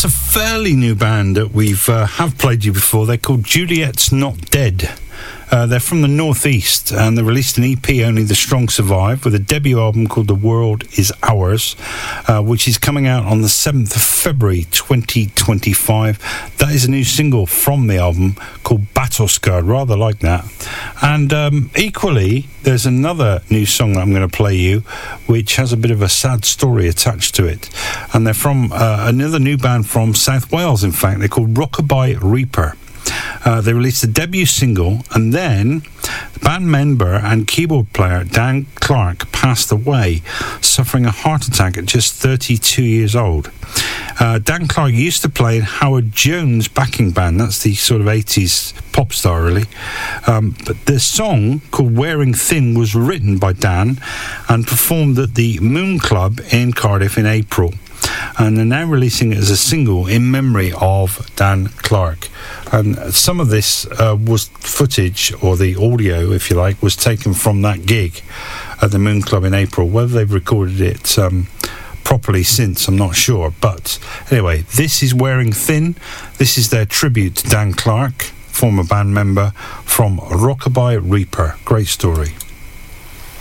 That's a fairly new band that we've have played you before. They're called Juliet's Not Dead. They're from the Northeast, and they released an EP, Only the Strong Survive, with a debut album called The World Is Ours, which is coming out on the 7th of February 2025. That is a new single from the album called Battle Scarred. Rather like that. And equally, there's another new song that I'm going to play you, which has a bit of a sad story attached to it. And they're from another new band from South Wales, in fact. They're called Rockabye Reaper. They released a debut single, and then the band member and keyboard player Dan Clark passed away, suffering a heart attack at just 32 years old. Dan Clark used to play in Howard Jones' backing band. That's the sort of 80s pop star, really. But the song, called Wearing Thin, was written by Dan and performed at the Moon Club in Cardiff in April. And they're now releasing it as a single in memory of Dan Clark. And some of this was footage, or the audio, if you like, was taken from that gig at the Moon Club in April. Whether they've recorded it properly since, I'm not sure. But anyway, this is Wearing Thin. This is their tribute to Dan Clark, former band member from Rockabye Reaper. Great story.